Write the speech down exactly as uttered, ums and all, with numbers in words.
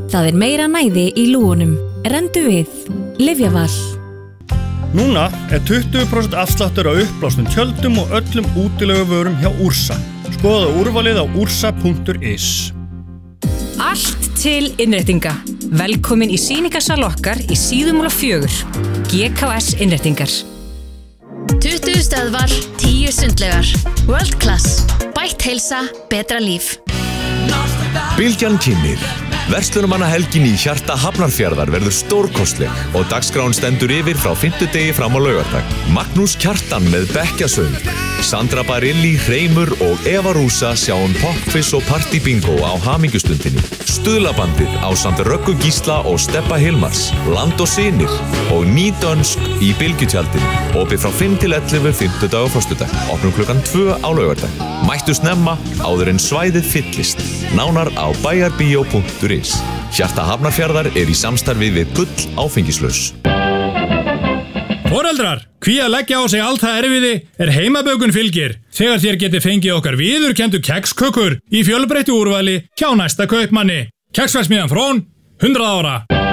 Það er meira næði í lúgunum. Rendu við. Lyfjaval. Núna er tuttugu prósent afsláttur á uppblásnum tjöldum og öllum útileguvörum hjá Ursa. Skoða úrvalið á ursa punktur is. Allt til innréttinga. Velkomin í sýningarsal okkar í Síðumúla fjögur. G K S innréttingar. tuttugu stöðvar, tíu sundlaugar. World Class. Bætt heilsa, betra líf. Bylgjan kynnir. Verslunarmannahelgin í hjarta Hafnarfjarðar verður stórkostleg og dagskráin stendur yfir frá fimmtudegi fram á laugardag. Magnús Kjartan með bekkjasöng, Sandra Barilli, Hreimur og Eva Rúsa sjáum popquiz og partybingo á hamingjustundinni. Stuðlabandið ásamt Röggu Gísla og Stebba Hilmars, Land og Synir og Nýdönsk í Bylgjutjaldinu. Opið frá fimm til ellefu fimmtudag og föstudag. Opnum klukkan tvö á laugardag. Mættu snemma áður en svæðið fyllist. Nánar á bæjarbíó punktur is. Hjarta Hafnarfjarðar er í samstarfi við Gull áfengislaus. Foreldrar, hví að leggja á sig allt það erfiði er heimabökun fylgir. Þegar þér geti fengið okkar viðurkenndu kekskökur í fjölbreyttu úrvali hjá næsta kaupmanni. Keksverksmiðjan Frón, hundrað ára.